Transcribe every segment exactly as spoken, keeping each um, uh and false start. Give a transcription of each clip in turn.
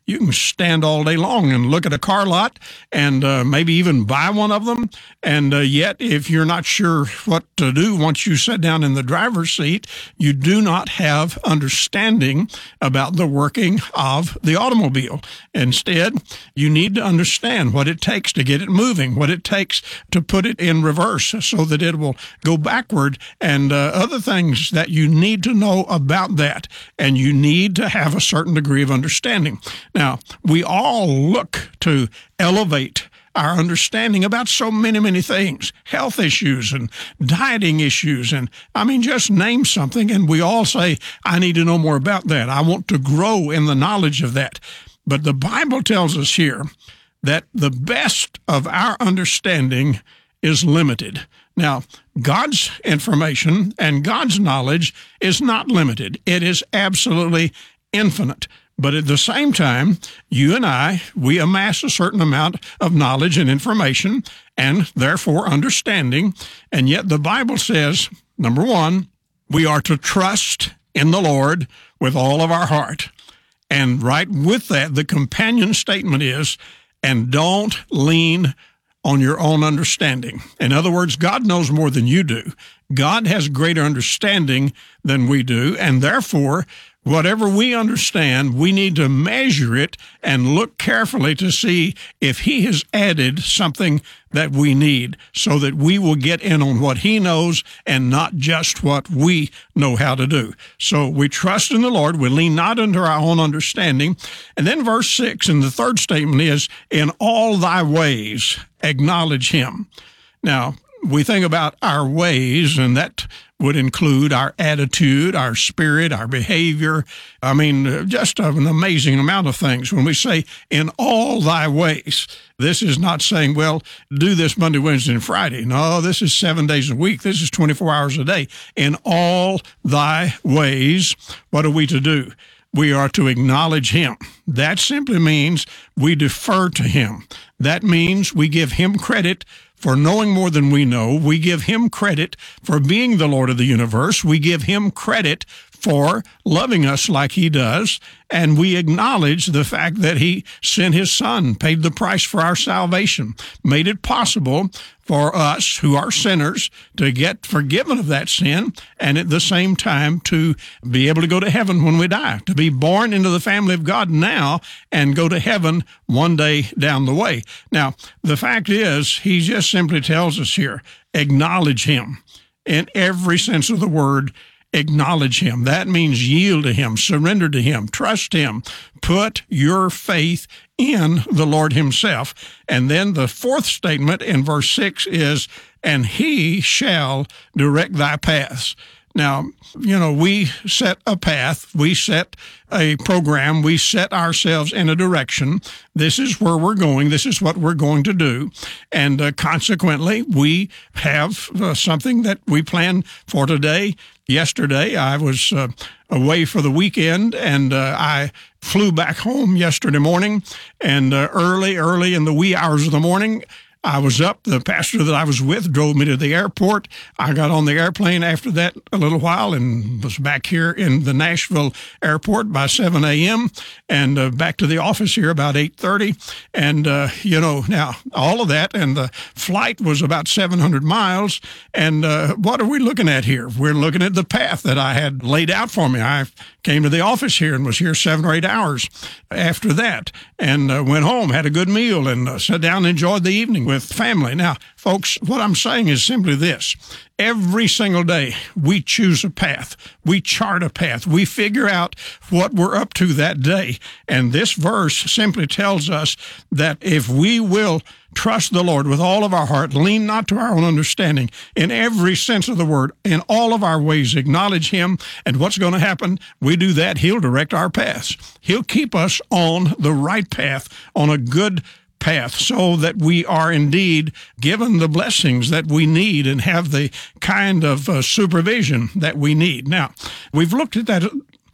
You can stand all day long and look at a car lot and uh, maybe even buy one of them. And uh, yet, if you're not sure what to do once you sit down in the driver's seat, you do not have understanding about the working of the automobile. Instead, you need to understand what it takes to get it moving, what it takes to put it in reverse so that it will go backward, and uh, other things that you need to know about that. And you need to have a certain degree of understanding. Now, we all look to elevate our understanding about so many, many things, health issues and dieting issues. And I mean, just name something and we all say, I need to know more about that. I want to grow in the knowledge of that. But the Bible tells us here that the best of our understanding is limited. Now, God's information and God's knowledge is not limited. It is absolutely infinite. But at the same time, you and I, we amass a certain amount of knowledge and information and therefore understanding. And yet the Bible says, number one, we are to trust in the Lord with all of our heart. And right with that, the companion statement is, and don't lean on your own understanding. In other words, God knows more than you do. God has greater understanding than we do, and therefore, whatever we understand, we need to measure it and look carefully to see if He has added something that we need so that we will get in on what He knows and not just what we know how to do. So we trust in the Lord. We lean not unto our own understanding. And then verse six in the third statement is, in all thy ways acknowledge Him. Now, we think about our ways, and that would include our attitude, our spirit, our behavior. I mean, just an amazing amount of things. When we say, in all thy ways, this is not saying, well, do this Monday, Wednesday, and Friday. No, this is seven days a week. This is twenty-four hours a day. In all thy ways, what are we to do? We are to acknowledge Him. That simply means we defer to Him. That means we give Him credit for knowing more than we know. We give Him credit for being the Lord of the universe. We give Him credit for loving us like He does, and we acknowledge the fact that He sent His Son, paid the price for our salvation, made it possible for us who are sinners to get forgiven of that sin, and at the same time to be able to go to heaven when we die, to be born into the family of God now and go to heaven one day down the way. Now, the fact is, He just simply tells us here, acknowledge Him in every sense of the word. Acknowledge Him. That means yield to Him, surrender to Him, trust Him, put your faith in the Lord Himself. And then the fourth statement in verse six is, and He shall direct thy paths. Now, you know, we set a path, we set a program, we set ourselves in a direction. This is where we're going. This is what we're going to do. And uh, consequently, we have uh, something that we plan for today. Yesterday, I was uh, away for the weekend, and uh, I flew back home yesterday morning, and uh, early, early in the wee hours of the morning, I was up. The pastor that I was with drove me to the airport. I got on the airplane after that a little while and was back here in the Nashville airport by seven a.m. and uh, back to the office here about eight thirty. And, uh, you know, now all of that, and the flight was about seven hundred miles. And uh, what are we looking at here? We're looking at the path that I had laid out for me. I came to the office here and was here seven or eight hours after that, and uh, went home, had a good meal, and uh, sat down and enjoyed the evening with family. Now, folks, what I'm saying is simply this. Every single day, we choose a path. We chart a path. We figure out what we're up to that day. And this verse simply tells us that if we will trust the Lord with all of our heart, lean not to our own understanding, in every sense of the word, in all of our ways, acknowledge Him, and what's going to happen? We do that, He'll direct our paths. He'll keep us on the right path, on a good path, so that we are indeed given the blessings that we need and have the kind of uh, supervision that we need. Now, we've looked at that.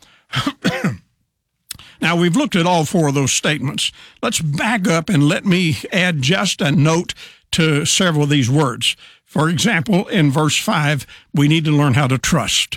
Now, we've looked at all four of those statements. Let's back up and let me add just a note to several of these words. For example, in verse five, we need to learn how to trust.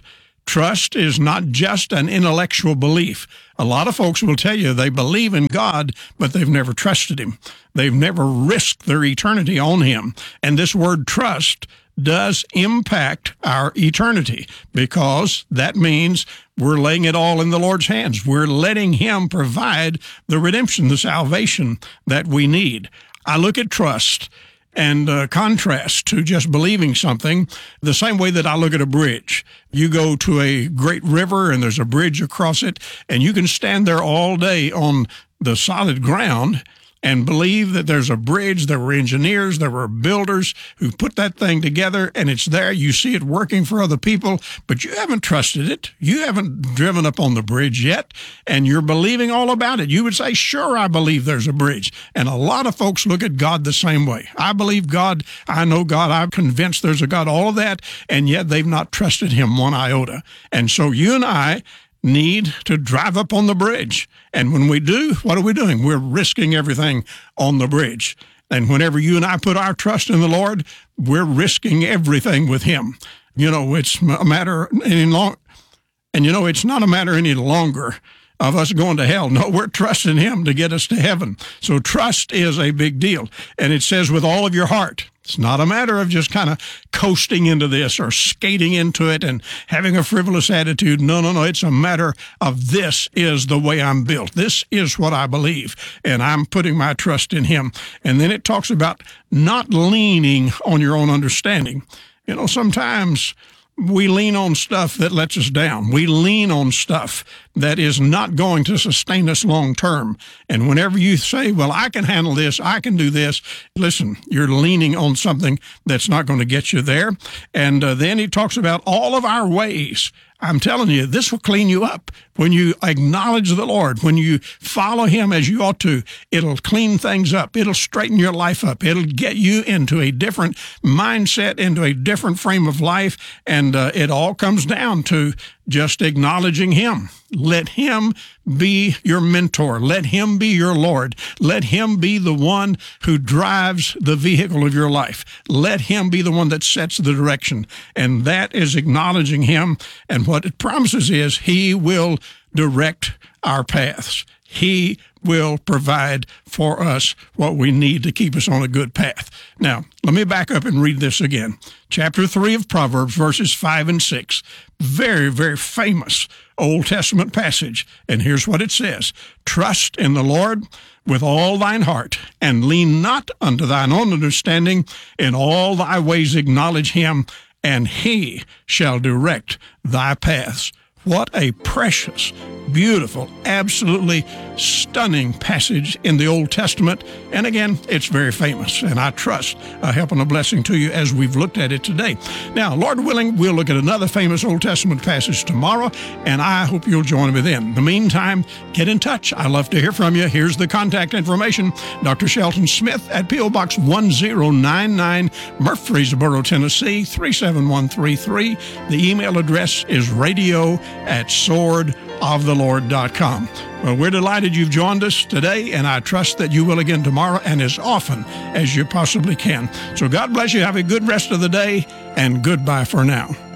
Trust is not just an intellectual belief. A lot of folks will tell you they believe in God, but they've never trusted Him. They've never risked their eternity on Him. And this word trust does impact our eternity, because that means we're laying it all in the Lord's hands. We're letting Him provide the redemption, the salvation that we need. I look at trust and uh, contrast to just believing something the same way that I look at a bridge. You go to a great river and there's a bridge across it, and you can stand there all day on the solid ground and believe that there's a bridge. There were engineers, there were builders who put that thing together, and it's there. You see it working for other people, but you haven't trusted it. You haven't driven up on the bridge yet, and you're believing all about it. You would say, sure, I believe there's a bridge. And a lot of folks look at God the same way. I believe God. I know God. I'm convinced there's a God, all of that, and yet they've not trusted Him one iota. And so you and I need to drive up on the bridge. And when we do, what are we doing? We're risking everything on the bridge. And whenever you and I put our trust in the Lord, we're risking everything with Him. You know, it's a matter any long, and you know, it's not a matter any longer of us going to hell. No, we're trusting Him to get us to heaven. So trust is a big deal. And it says with all of your heart. It's not a matter of just kind of coasting into this or skating into it and having a frivolous attitude. No, no, no. It's a matter of this is the way I'm built. This is what I believe, and I'm putting my trust in Him. And then it talks about not leaning on your own understanding. You know, sometimes we lean on stuff that lets us down. We lean on stuff that is not going to sustain us long term. And whenever you say, well, I can handle this, I can do this, listen, you're leaning on something that's not going to get you there. And uh, then he talks about all of our ways. I'm telling you, this will clean you up. When you acknowledge the Lord, when you follow Him as you ought to, it'll clean things up. It'll straighten your life up. It'll get you into a different mindset, into a different frame of life, and uh, it all comes down to just acknowledging Him. Let Him be your mentor. Let Him be your Lord. Let Him be the one who drives the vehicle of your life. Let Him be the one that sets the direction. And that is acknowledging Him. And what it promises is He will direct our paths. He will provide for us what we need to keep us on a good path. Now, let me back up and read this again. Chapter three of Proverbs, verses five and six. Very, very famous Old Testament passage. And here's what it says. Trust in the Lord with all thine heart, and lean not unto thine own understanding. In all thy ways acknowledge Him, and He shall direct thy paths. What a precious, beautiful, absolutely stunning passage in the Old Testament. And again, it's very famous, and I trust a help and a blessing to you as we've looked at it today. Now, Lord willing, we'll look at another famous Old Testament passage tomorrow, and I hope you'll join me then. In the meantime, get in touch. I love to hear from you. Here's the contact information. Doctor Shelton Smith at P O. Box one zero nine nine, Murfreesboro, Tennessee, three seven one three three. The email address is radio at sword of the lord dot com. Well, we're delighted you've joined us today, and I trust that you will again tomorrow and as often as you possibly can. So God bless you. Have a good rest of the day, and goodbye for now.